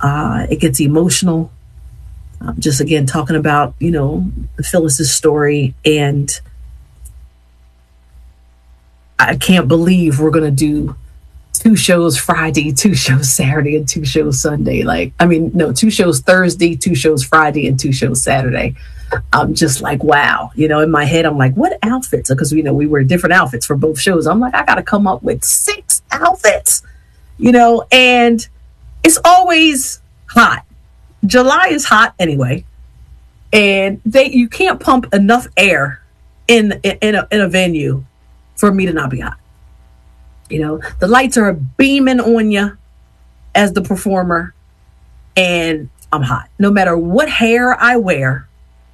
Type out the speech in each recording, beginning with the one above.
It gets emotional. Just again, talking about, Phyllis's story. And I can't believe we're going to do 2 shows Friday, 2 shows Saturday, and 2 shows Sunday. 2 shows Thursday, 2 shows Friday, and 2 shows Saturday. I'm just like, wow. In my head, I'm like, what outfits? Because, we wear different outfits for both shows. I'm like, I got to come up with 6 outfits, and it's always hot. July is hot anyway. And you can't pump enough air in a venue for me to not be hot. The lights are beaming on you as the performer, and I'm hot. No matter what hair I wear,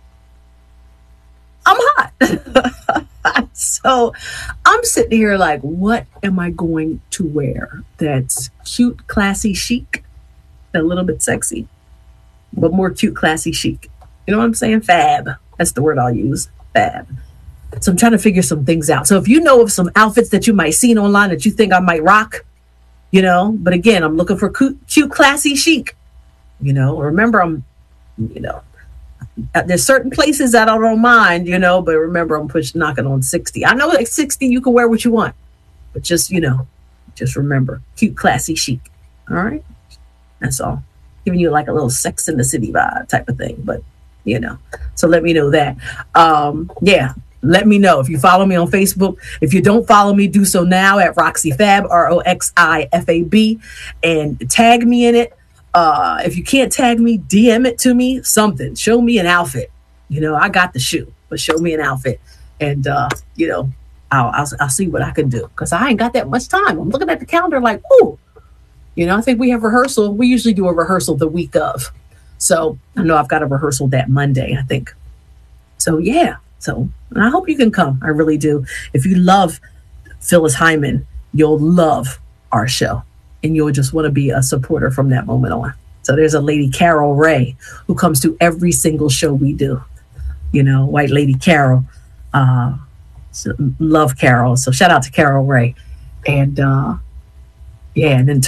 I'm hot. So I'm sitting here like, what am I going to wear that's cute, classy, chic, a little bit sexy, but more cute, classy, chic? You know what I'm saying? Fab. That's the word I'll use. Fab. So I'm trying to figure some things out. So if you know of some outfits that you might see online that you think I might rock, but again, I'm looking for cute, classy, chic. Remember, there's certain places that I don't mind, but remember, I'm knocking on 60. I know at 60 you can wear what you want, but just remember, cute, classy, chic. All right. That's all. Giving you like a little Sex in the City vibe type of thing, but so let me know that. Yeah. Let me know if you follow me on Facebook. If you don't follow me, do so now at Roxy Fab, ROXIFAB, and tag me in it. If you can't tag me, DM it to me, something. Show me an outfit. I got the shoe, but show me an outfit. And, I'll see what I can do, because I ain't got that much time. I'm looking at the calendar like, ooh, I think we have rehearsal. We usually do a rehearsal the week of. So I know I've got a rehearsal that Monday, I think. So, yeah. So I hope you can come. I really do. If you love Phyllis Hyman, you'll love our show, and you'll just want to be a supporter from that moment on. So there's a lady, Carol Ray, who comes to every single show we do. White lady Carol. So love Carol. So shout out to Carol Ray. And and then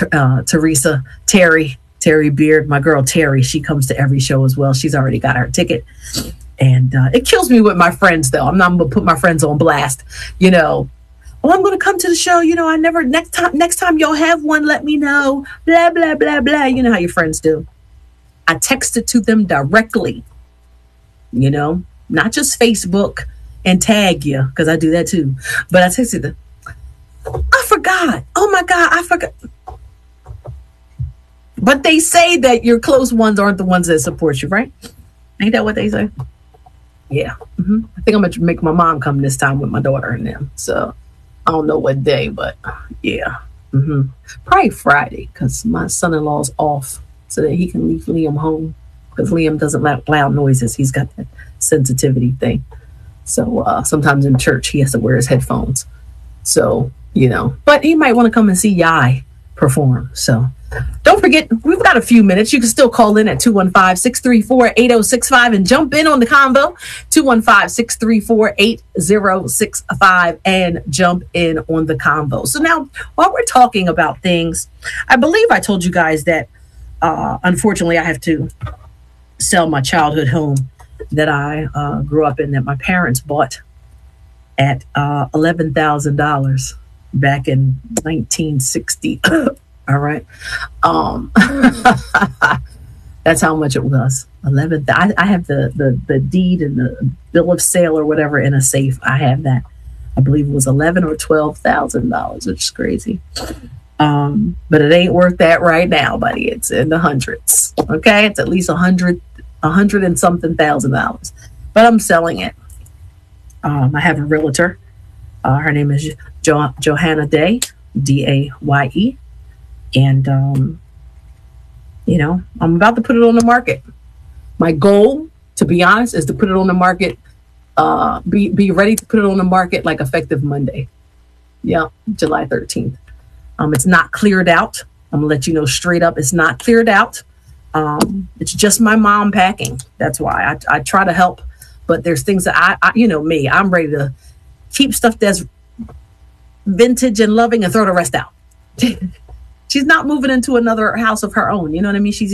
Terry Beard, my girl Terry, she comes to every show as well. She's already got her ticket. And it kills me with my friends, though. I'm not going to put my friends on blast. I'm going to come to the show. Next time y'all have one, let me know. Blah, blah, blah, blah. You know how your friends do. I texted to them directly, not just Facebook and tag you, because I do that too. But I texted them. I forgot. Oh my God, I forgot. But they say that your close ones aren't the ones that support you, right? Ain't that what they say? Yeah. Mm-hmm. I think I'm going to make my mom come this time with my daughter and them. So I don't know what day, but yeah. Mm-hmm. Probably Friday, because my son-in-law's off so that he can leave Liam home, because Liam doesn't like loud noises. He's got that sensitivity thing. So sometimes in church, he has to wear his headphones. So, but he might want to come and see Yai perform. So don't forget, we've got a few minutes. You can still call in at 215-634-8065 and jump in on the convo. 215-634-8065 and jump in on the convo. So now, while we're talking about things, I believe I told you guys that unfortunately I have to sell my childhood home that I grew up in, that my parents bought at $11,000 back in 1960. All right. That's how much it was. 11. I have the deed and the bill of sale or whatever in a safe. I have that. I believe it was $11,000 or $12,000, which is crazy. But it ain't worth that right now, buddy. It's in the hundreds. Okay, it's at least $100 and something $1,000. But I'm selling it. I have a realtor. Her name is Johanna Day, Daye. And, I'm about to put it on the market. My goal, to be honest, is to put it on the market, be ready to put it on the market like effective Monday. Yeah, July 13th. It's not cleared out. I'm going to let you know straight up. It's not cleared out. It's just my mom packing. That's why I try to help. But there's things that I'm ready to keep stuff that's vintage and loving and throw the rest out. She's not moving into another house of her own. You know what I mean? She's